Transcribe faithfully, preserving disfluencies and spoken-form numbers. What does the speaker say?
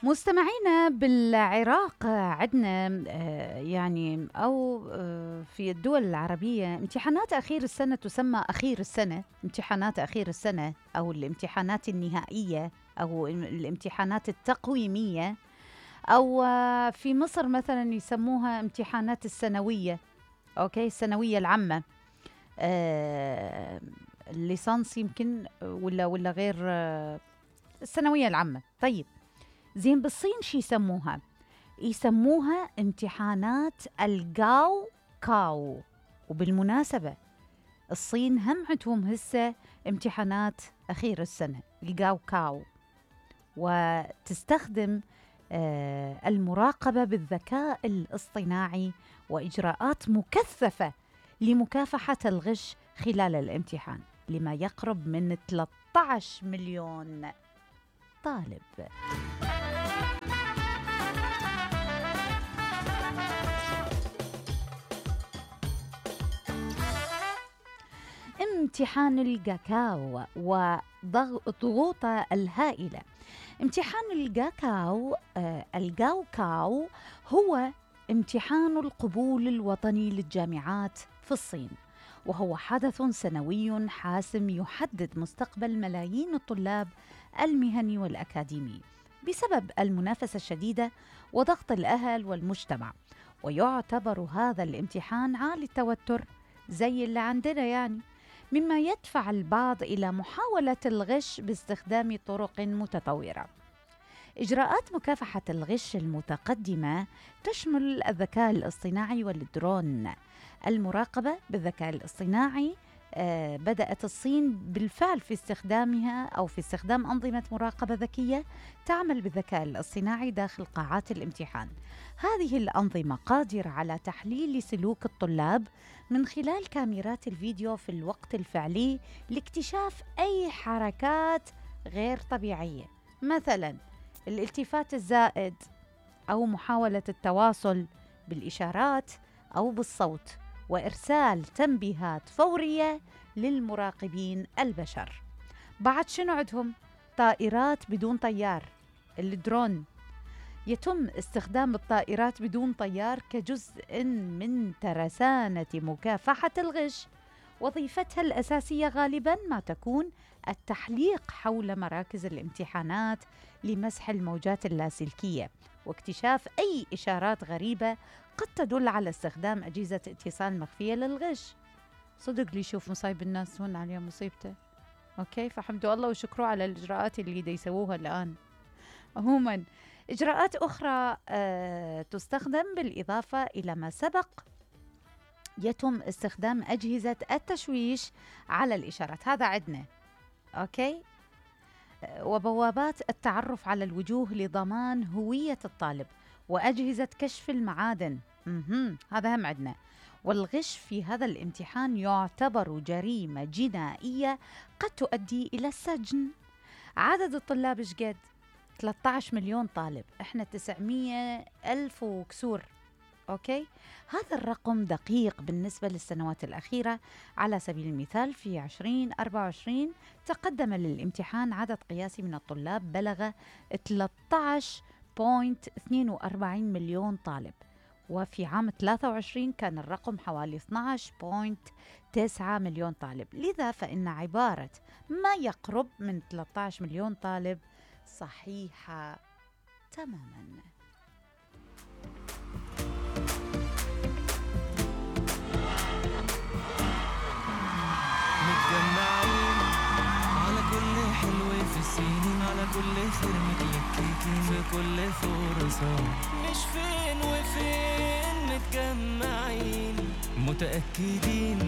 مستمعينا بالعراق عندنا آه، يعني أو آه، في الدول العربية امتحانات أخير السنة تسمى أخير السنة، امتحانات أخير السنة أو الامتحانات النهائية أو الامتحانات التقويمية، أو آه، في مصر مثلا يسموها امتحانات السنوية. أوكي، السنوية العامة، آه، الليسانس يمكن ولا ولا غير آه، الثانوية العامة. طيب، زين بالصين شي يسموها؟ يسموها امتحانات الجاو كاو. وبالمناسبة الصين هم عندهم هسه امتحانات أخير السنة الجاو كاو، وتستخدم آه المراقبة بالذكاء الاصطناعي وإجراءات مكثفة لمكافحة الغش خلال الامتحان لما يقرب من ثلاثة عشر مليون طالب. امتحان الجاكاو وضغوطه الهائلة. امتحان الجاكاو آه الجاوكاو هو امتحان القبول الوطني للجامعات في الصين، وهو حدث سنوي حاسم يحدد مستقبل ملايين الطلاب المهني والأكاديمي بسبب المنافسة الشديدة وضغط الأهل والمجتمع. ويعتبر هذا الامتحان عالي التوتر زي اللي عندنا يعني، مما يدفع البعض إلى محاولة الغش باستخدام طرق متطورة. إجراءات مكافحة الغش المتقدمة تشمل الذكاء الاصطناعي والدرون. المراقبة بالذكاء الاصطناعي آه بدأت الصين بالفعل في استخدامها أو في استخدام أنظمة مراقبة ذكية تعمل بالذكاء الاصطناعي داخل قاعات الامتحان. هذه الأنظمة قادرة على تحليل سلوك الطلاب من خلال كاميرات الفيديو في الوقت الفعلي لاكتشاف أي حركات غير طبيعية، مثلاً الالتفات الزائد أو محاولة التواصل بالإشارات أو بالصوت، وإرسال تنبيهات فورية للمراقبين البشر. بعد شنو عندهم؟ طائرات بدون طيار، الدرون. يتم استخدام الطائرات بدون طيار كجزء من ترسانة مكافحة الغش. وظيفتها الأساسية غالباً ما تكون التحليق حول مراكز الامتحانات لمسح الموجات اللاسلكية واكتشاف أي إشارات غريبة قد تدل على استخدام أجهزة اتصال مخفية للغش. صدق اللي يشوف مصايب الناس هون عليها مصيبته. أوكي، فحمدوا الله وشكروا على الإجراءات اللي دا يسووها الآن. عموماً إجراءات أخرى آه تستخدم بالإضافة إلى ما سبق، يتم استخدام أجهزة التشويش على الإشارات، هذا عندنا. أوكي، وبوابات التعرف على الوجوه لضمان هوية الطالب، وأجهزة كشف المعادن، مهم. هذا هم عندنا. والغش في هذا الامتحان يعتبر جريمة جنائية قد تؤدي إلى السجن. عدد الطلاب ايش قد؟ ثلاثة عشر مليون طالب، احنا تسعمية ألف وكسور. أوكي، هذا الرقم دقيق بالنسبة للسنوات الأخيرة. على سبيل المثال في عشرين أربعة وعشرين تقدم للامتحان عدد قياسي من الطلاب بلغ ثلاثة عشر فاصلة اثنين وأربعين مليون طالب، وفي عام ثلاثة وعشرين كان الرقم حوالي اثني عشر فاصلة تسعة مليون طالب. لذا فإن عبارة ما يقرب من ثلاثة عشر مليون طالب صحيحة تماماً. متجمعين على كل حلو في السنين، على كل خير متلككين في كل فرصة، مش فين وفين، متجمعين متأكدين